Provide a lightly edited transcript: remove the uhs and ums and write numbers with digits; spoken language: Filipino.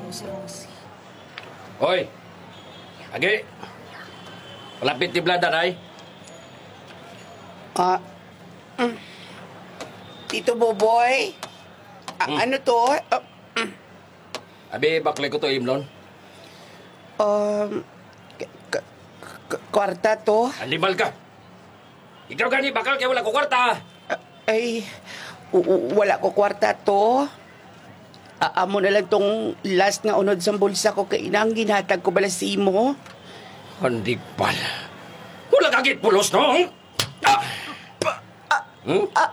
mo si Rosie. Hoy! Agi! Malapit ti Blada, ay. Tito Boboy? Ano to? Abi, baklay ko to, Imlon. Kwarta to? Animal ka! Ikaw gani, bakal kaya wala ko kwarta. Ay, wala ko kwarta to. Amo na lang tong last nga unod sa bulsa ko kay inang ginhatag ko bala si mo. Hindi pala. Wala kagit pulos, no?